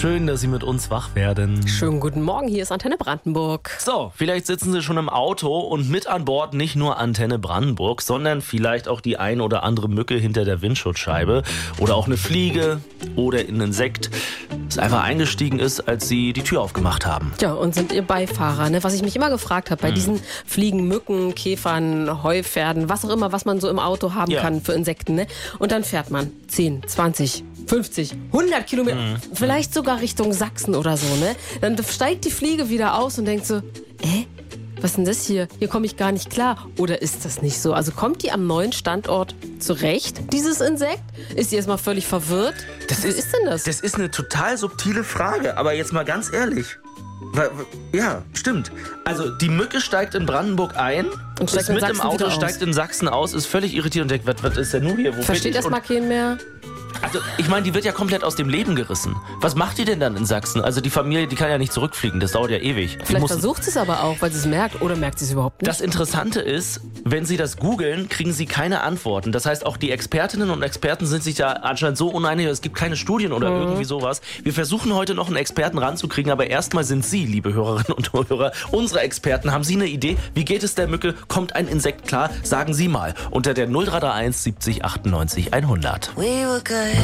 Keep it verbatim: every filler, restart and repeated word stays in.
Schön, dass Sie mit uns wach werden. Schönen guten Morgen, hier ist Antenne Brandenburg. So, vielleicht sitzen Sie schon im Auto und mit an Bord nicht nur Antenne Brandenburg, sondern vielleicht auch die ein oder andere Mücke hinter der Windschutzscheibe oder auch eine Fliege oder ein Insekt, das einfach eingestiegen ist, als Sie die Tür aufgemacht haben. Ja, und sind Ihr Beifahrer, ne? Was ich mich immer gefragt habe, bei hm. diesen Fliegen, Mücken, Käfern, Heupferden, was auch immer, was man so im Auto haben ja. kann für Insekten, ne? Und dann fährt man zehn, zwanzig, fünfzig, hundert Kilometer, hm. vielleicht sogar Richtung Sachsen oder so, ne? Dann steigt die Fliege wieder aus und denkt so, äh, was ist denn das hier? Hier komme ich gar nicht klar. Oder ist das nicht so? Also kommt die am neuen Standort zurecht, dieses Insekt? Ist sie erstmal völlig verwirrt? Das Wie ist, ist denn das? Das ist eine total subtile Frage, aber jetzt mal ganz ehrlich. Ja, stimmt. Also die Mücke steigt in Brandenburg ein, und steigt ist in mit Sachsen im Auto, wieder steigt aus. in Sachsen aus, ist völlig irritiert und denkt, was, was ist denn nun hier? Wo Versteht bin ich? erstmal keinen mehr. Also, ich meine, die wird ja komplett aus dem Leben gerissen. Was macht die denn dann in Sachsen? Also, die Familie, die kann ja nicht zurückfliegen. Das dauert ja ewig. Die Vielleicht muss... versucht sie es aber auch, weil sie es merkt. Oder merkt sie es überhaupt nicht? Das Interessante ist, wenn Sie das googeln, kriegen Sie keine Antworten. Das heißt, auch die Expertinnen und Experten sind sich da anscheinend so uneinig. Es gibt keine Studien oder mhm. irgendwie sowas. Wir versuchen heute noch einen Experten ranzukriegen. Aber erstmal sind Sie, liebe Hörerinnen und Hörer, unsere Experten. Haben Sie eine Idee? Wie geht es der Mücke? Kommt ein Insekt klar? Sagen Sie mal. Unter der null drei drei eins siebzig achtundneunzig hundert. We were good.